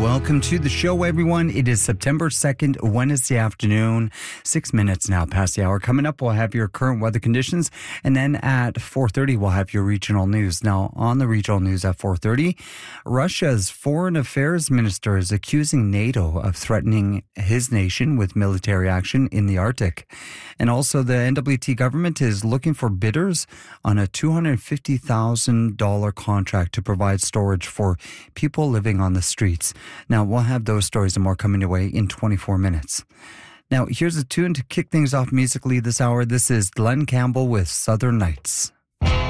Welcome to the show, everyone. It is September 2nd, Wednesday afternoon, 6 minutes now past the hour. Coming up, we'll have your current weather conditions, and then at 4:30, we'll have your regional news. Now, on the regional news at 4:30, Russia's foreign affairs minister is accusing NATO of threatening his nation with military action in the Arctic. And also, the NWT government is looking for bidders on a $250,000 contract to provide storage for people living on the streets. Now, we'll have those stories and more coming your way in 24 minutes. Now, here's a tune to kick things off musically this hour. This is Glenn Campbell with Southern Nights.